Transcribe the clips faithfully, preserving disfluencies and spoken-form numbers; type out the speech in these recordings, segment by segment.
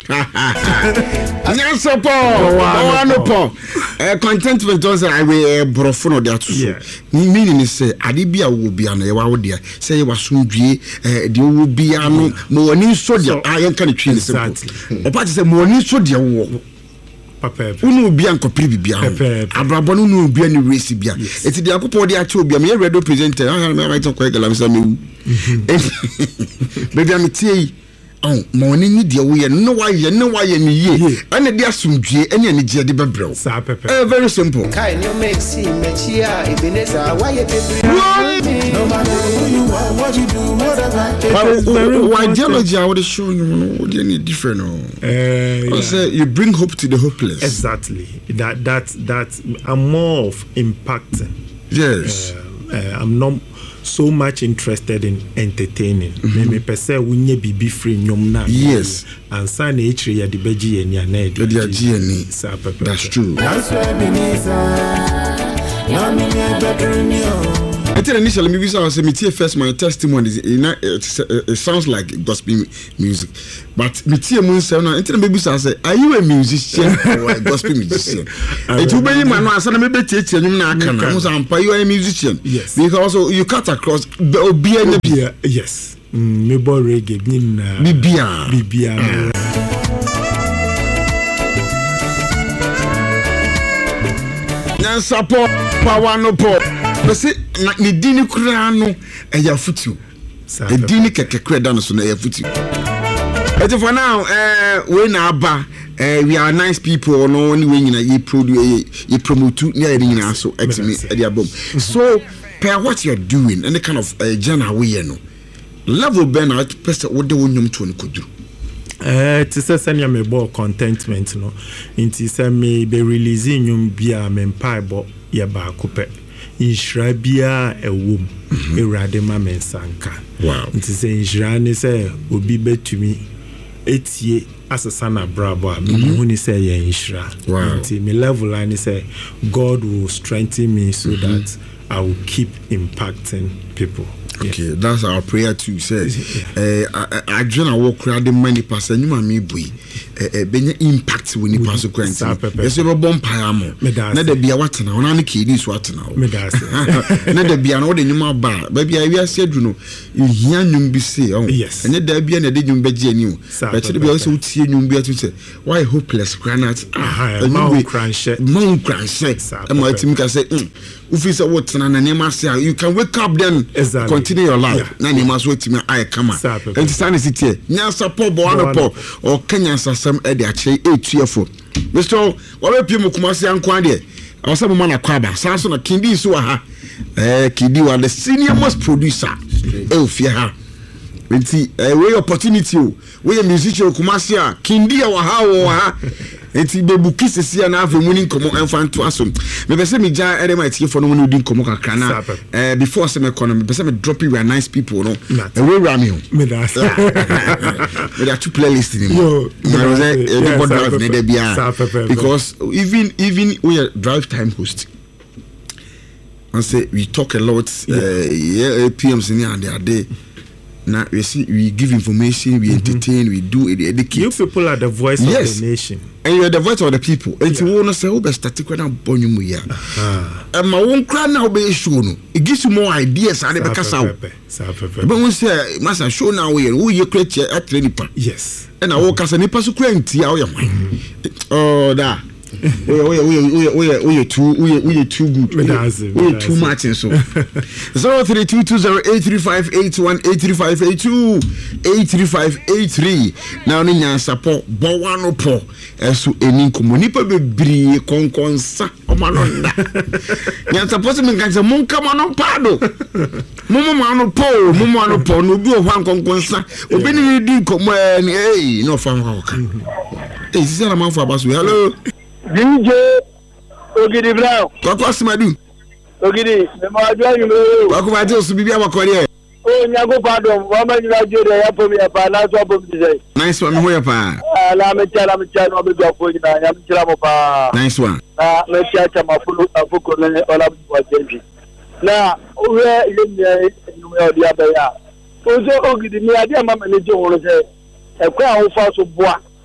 Nyansa po. Owano po. Eh contentment was I we brofo no dia to so. Meaning say ade bia wo bia na ye wa wo dia. Say ye wasundwie eh de wo bia no mo woni so dia ayen kan twi ni simple. Opa say mo woni so dia wo. Papa. Unu bia nkopre bibia. Abrabo no nu bia ni race bia. Eti de akopọ de ache obia me radio presenter. I am right to kwega la me say me. Baby am tie oh morning ni de wo ye no wa ye no wa ye ni ye ana de asumdue ene ani je de bebrel sa pepe eh very simple kai no make see me chia ebeneza wa ye bebre no matter who you are what you do whatever why geology I would show you no they need different no eh uh, say you bring hope to the hopeless. Exactly that that that I'm more of impacting. Yes uh, uh, I'm not so much interested in entertaining. Me me pese wunye bibi free nyom na. Yes. And sana ichiri ya di beji eni ane. Di beji eni. That's true. That's where Benisa. Until initially, maybe I was me first my testimony. It sounds like gospel music, but me tea moon say now. Until maybe I say, are you a musician or a gospel musician? It will be man. I said maybe teach you na kana. I say, you are a musician. Yes. Because you cut across. Be a yes. Me bo reggae. Bibia. Bibia. Nan support power no po. Say na ni dini kura no eya futu. E dini keke kura da no so na eya futu. But for now eh we na aba eh we are nice people no any we nyina ye produce ye promote na ye nyina so etimi e dia bom. So per what you're doing any kind of uh, journal we no level ben na person wo de wonyum to no koduru. Eh ti se senya me bo contentment no nti se me be releasing nyum bia me mpa bo ye ba kope inshira bia ewom erade ma mensanka. Wow. Nti se inshira ni se obi betumi etie asesa na brabo a me hu ni se ye inshira. Nti me level line say God will strengthen me so mm-hmm. that I will keep impacting people. Okay, yeah. That's our prayer too. Say, eh, I join our work crowd money pass and you ma me boy. Eh, benye impact when you pass currency. Yes, you bomb payamo. Na de bia what na ona ne kidi so what na. Me das. Na de bia na wo de nyuma ba. Baby I we say do no. You hear nyum bi say oh. Yes. And de bia na de nyum be gi ani o. But de bia so tie nyum bi atu say why hopeless granite. Ah, ma cranshe. Ma cranshe. E ma timi ka say ufi say what na na nema say you can wake up then exactly. Continue your life. Na nema so timi ay kama. Enti stand sit here. Nya support bo one po or Kenya sasam e de ache etuefo. Mister Wa be mu kumase anko ade. Awasa mo na kwaba. Sanso na Kindi so ha. Eh Kindi wa the senior most producer. E ofie ha. Enti eh we opportunity o. We musician kumase a Kindi wa ha wo ha. Enti bebu kisesi na afa muni nkomo enfa nto asom me pese me ja ere ma tie for no muni di nkomo kakra na eh before se me kono me pese me drop you we are nice people no e we ram you me that me that two playlist ni mo na say everybody drive ne dey bia because even even we are drive time host and say we talk a lot uh, yeah P Ms in there day. Now we see we give information, we entertain, mm-hmm. we do it, educate. You people are the voice yes. of the nation. And you are the voice of the people. And you wanna say, oh, best static when I'm born you here. And my own crown now be show no. It gives you more ideas and the castle. But when say master show now we who you create at nipa. Yes. And I walk as a nipa so create how you mind. Oh da. we we we we we too we we too good. We too much and so. zero three two two zero eight three five eight one eight three five eight two eight three five eight three. Now ni nya support bo wano po eso eni nkomo nipa bebre konkonsa o manonda. Nya support me kan se mon kama no pado. Momo mano po momo mano po no bi o hwan konkonsa. Obi ni di nkomo ni eh no fa ho ka. Eh sisi na man for abaso. Hello. D J Ogidi Brown. Kwakwa Smadu. Ogidi, me ma adwa yumre. Kwakwa ma je so bibia makore. Oh nyago pardon, wa ma nyina jode ya pom ya pa na so pom dizai. Nice one, ho ya pa. Ah la me chala me chala no be gwa ko nyina, ya me chala mo pa. Nice one. Na me chala chama fulu afuko ne ola mo jenji. Na we ye nyume odi abaya. Ozo Ogidi mi ade ma me je woro se. E kwa ho fa so boa.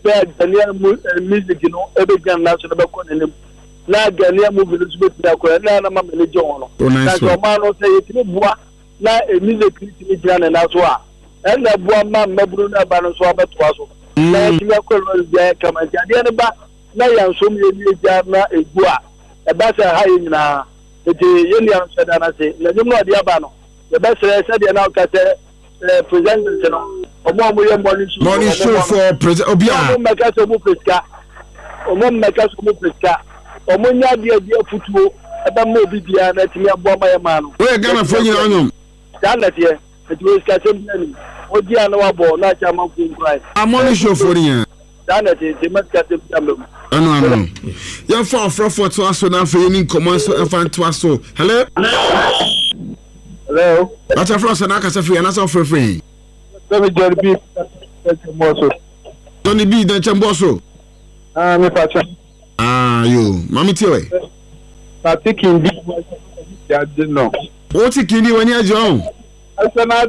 bɛ Ghanaian music no ebe Ghana national bɛ kɔ n'anim na Ghanaian movie no bɛ tira kɔ na na ma mele jɛ wɔn no na ɔmo ano sɛ yɛtumi bua na music tumi gyina ne nan so a ɛna bua ma mmaburu na ba no so abɛtoa so na yɛtumi akɔ lɔri bia kama nti adeɛ no ba na yɛn nsom yɛ ni egya na egu a ɛba sɛ ha yɛ nyinaa eti yɛn ni ansɛ da na se na nyɛ mu ɔde aba no yɛbɛ sɛ sɛdeɛ na ɔka sɛ president no omo omo ye morning show morning show for president obia omo meka so mo preska omo meka so mo preska omo nya dia dia futuo eba mo bibia na timi abo ma ye ma no we Ghana fo nyina onyom dan na tie eti we ska sem nani o dia na wa bo na cha ma ku cry a morning show for nya dan na tie te ma ska sem jamlo anu anu ya fa ofrofo to aso na fa yeni command so e fa to aso hello hello what's a frost na kasa free na so free free let me just be Chamboso Johnny B dan Chamboso ah me pacha ah yo mami ti we ta taking this ya did no o ti kini wani ajo asana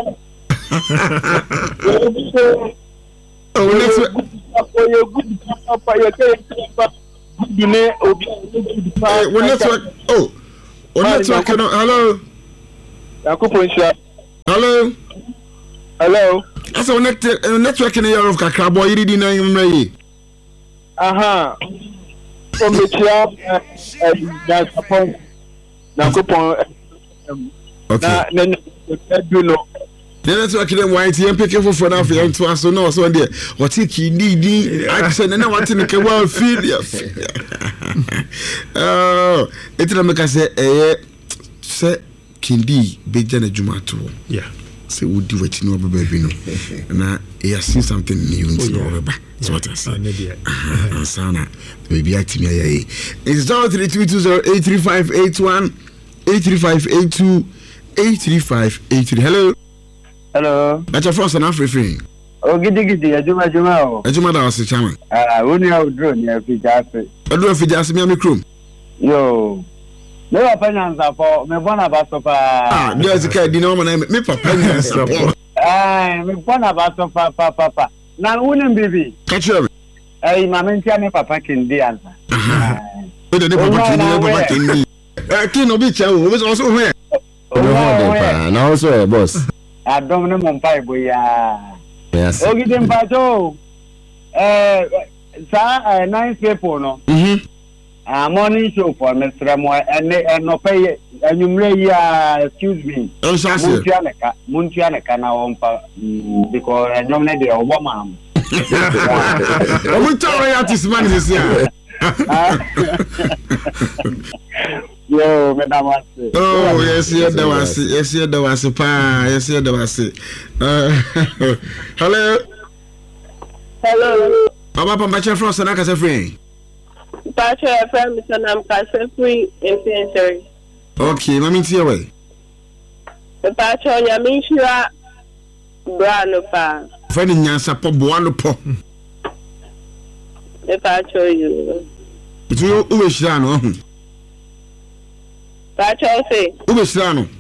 o let's for your good papa your papa good ne obi we network oh o network no hello Yakupo Nsha hello hello asa o network network in your of kakra boy ready na mrayi aha o mechia eh na support Yakupo okay na na do no the network dem why ti pick for for na for to aso no so there what take ni ni I say na what in ke well feel oh etra me ka say eh say Kindi beja na jumato yeah say wodi wati no baba bi no na e ya see something new into no baba so what I say sana baby atimi ayi it's zero three two two zero eight three five eight one eight three five eight two eight three five eight three hello hello acha frost na free o gidi gidi ajuma ajuma o ajuma da wase chama ah woni a drone ya fi jase adro fi jase mi amikrom yo me papa nyanza po me bona ba so pa ah there's a di na na me papa nyanza po eh me bona ba so pa papa na woni bibi catch you eh ma me ntia me papa Kindi anza we dey papa Kindi papa Kindi eh kin obi che o we so he o no pa na also e boss adom ne mo pa ebo ya yes ogide mpacho eh sa nine people no mhm ah morning show for Mister Mo and no pay anumre ya excuse me o shase muntia neka muntia neka na wonpa because anyom ne de obo mam o mun tell royalties man this year yo madam oh yes yes that was yes yes that was pa yes yes that was uh hello hello baba papa chef frost na kasa free Pacho F M Sanam Kasa free in okay mami ti away Pacho ya minshira brano pa fani nyansa po boano po e Pacho you tu u be shira no Pacho say u be shira no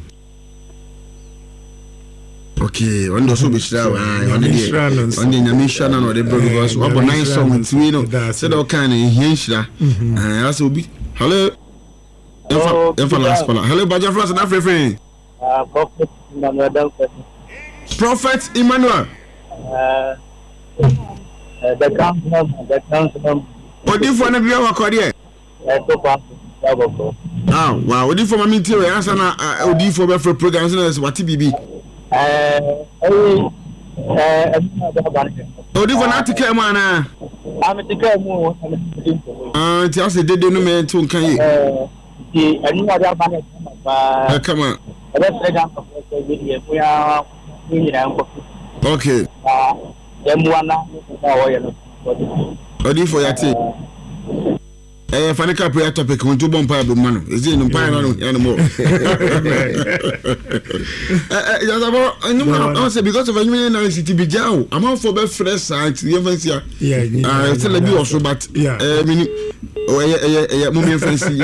okay on do so be shira wa on dey on dey nyame shira na no dey bro because what about nine song twi no said all kind of here shira eh as obi hello efa last call hello baja frost na free free ah prophet Emmanuel prophet Emmanuel uh the council the council odi for na bia wa kode e to pass ah wow odi for mami ti we answer na odi for be for program so what bibi eh eh eh odi for na tike mu ana am tike mu ah ti ase dede no me to nkan yi eh ti ani wa da ba na ba come on ebe se ga ko ko bi e ya ni ra nko okay ah dem wana na wo ye no odi for ya ti eh fani ka prayer topic won to bon pa be mano ezi no pa no ya no mo eh ya zabo no no say because of any na city be jaw am for be fresh site you fancy yeah ah tell me also but eh mini oh eh eh eh mo me fancy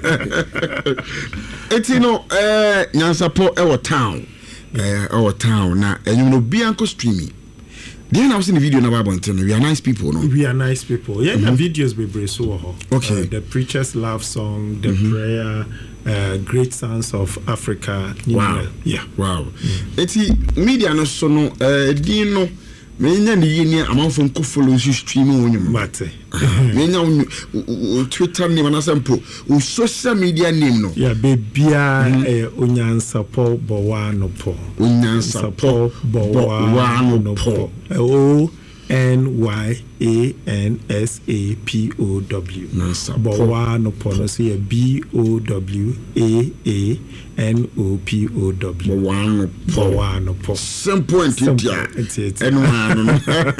eti no eh nyansa po e wo town eh e wo town na enyum no bia nko streaming Then I was in the video now about we are nice people, no? We are nice people. Yeah, mm-hmm. the videos we bring so okay. Uh, the preacher's love song, the mm-hmm. prayer, uh, great sons of Africa. Wow. Know, yeah. Wow. It's mm. media no so no uh dino me nya ni yini amafo nko follow stream wonyum. Mate. Me nya Twitter name na sample social media name no. Yeah, baby eh Onyansapo Bowanopo. Onyansapo Bowanopo. O N Y A N S A P O W. Bowanopo no say B O W A A N O P O W. Bowanopo. Simple and yeah. And one.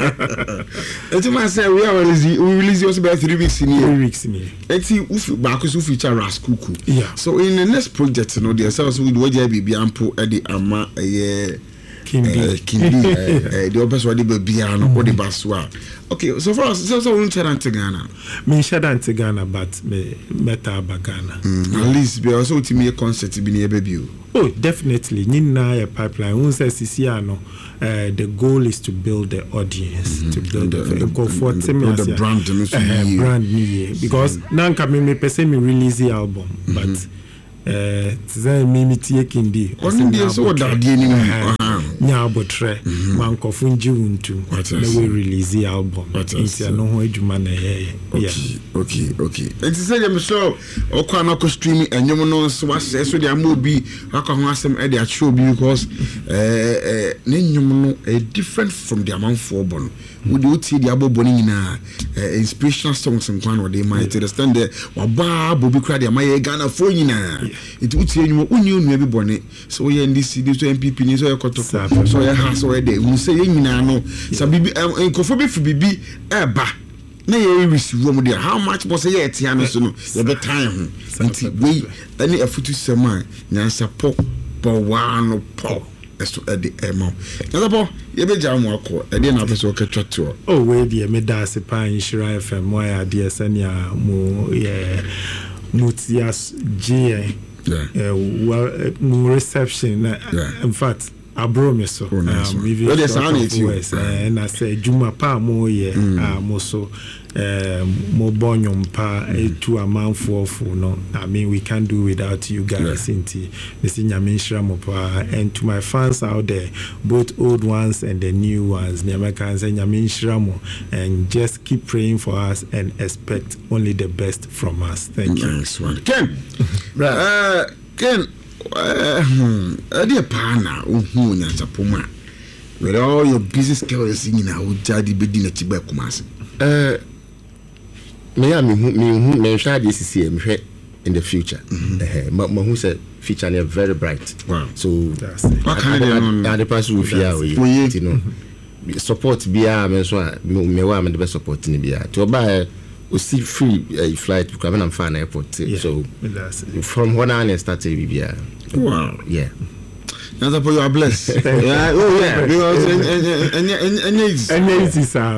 It's my say we are releasing we release us about three weeks in here. Three weeks in here. It's if back to feature Raskuku. Yeah. So in the next project, you know, the ourselves with what you be ample at the ama a Kindi, Kindi, the opposite what the piano or the baswa. Okay, so for us, so so we share to Ghana. Me share to Ghana, but me meta bagana. At least be also to me a concert to be near baby. Oh, definitely. Nina a pipeline. Once I see no, the goal is to build the audience, mm-hmm. to build the, the, the, the, build the brand, uh, brand new year. Because now come me person me release the album, mm-hmm. but. Eh tizan mi mi tie Kindi onu bi so da die ni mu nya abotre mankofo nji wuntu na we release the album ntia no ho adwuma na ye yeah okay okay enti say dem so okwa na ko stream enyum no so wa say so dia mo bi akwa ho asem e dia show bi because eh eh ne nyum no e different from the amount for bon we do see the abo boni nyina inspirational songs and kwan they might understand the wa ba bobi kra dia my Ghana for nyina it would see you unu unu be boni so ye ndi C D so M P P ni so ye kotoko so ye ha so ye dey we say ye nyina no so bibi enkofo be fu bibi e ba na ye receive mo there how much was ye etia no so no ye be time ho nti we any afutu sema nyansa po po wano po eso e de emo nyansa po ye be jam akọ e de na afi so ketwato oh we de me da se pa Nhyira F M why ade senia mo ye mutias G yeah well uh, reception uh, yeah. In fact abro me so oh, nice um even well, sound it you uh, and I say juma pa mo ye mm. uh, mo so uh, mo bonyom pa mm. to a man for no I mean we can't do without you guys yeah. Inti Mister Nyaminshira mo pa and to my fans out there both old ones and the new ones Nyamaka say Nyaminshira mo and just keep praying for us and expect only the best from us. Thank you. Nice one. Ken right. uh Ken Uh, hmm. Adi pana uhu nyansa poma. With all your busy skills in na ujadi bedi na chiba kumasi. Uh, me ya me me me try this C M in the future. Eh, ma ma who said future is very bright. Wow. So what kind of the person with fear you know. Support biya me so me wa me the support ni biya. To buy we see free uh, flight to come and find airport yeah, so from when I started Bibia. Wow. Yeah. Now that you are blessed. Yeah. Oh yeah. Because any any any any sir.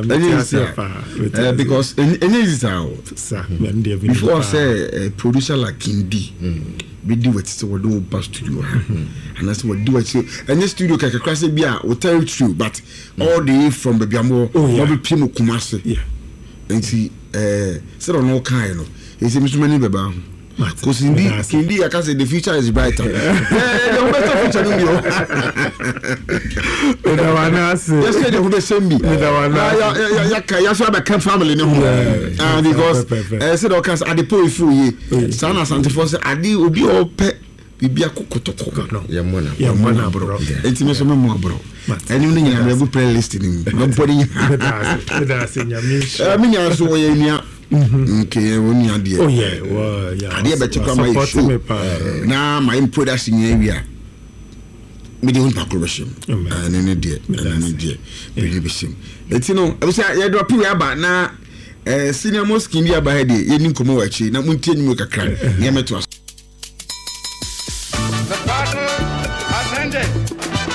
Because any sir. Sir. Before say a producer like Kindi. We do what so we do back studio. And that's what do what so and the studio can crash bia will tell you true but all the way from Babiamo or Pimo Kumasi. Yeah. And see eh said on all kind of it's a Mister Many Baba because indeed Kindi I can say the future is brighter. Yeah, the better future no you. The one us just say the who be send me. The one ya ya ya ya so be family no ho. Ah because eh said all can at the point fu ye. Sana Santa for say ade obi o pe bibia kokotoko no. Ya mona. Ya mona bro. Enti me so me mo bro. And you need a good playlist in nobody. That's in your mission. I mean, I saw you near. Okay, when you are dear. Oh, yeah, well, yeah. I dear, but you come my show. Now, my production area. Me don't pack correction. And any dear, and any dear. Really be same. It's you know, I was saying, I drop you about now. Senior most Kindi about it. You didn't come over. Now, we tell you, you can cry. Near me to us.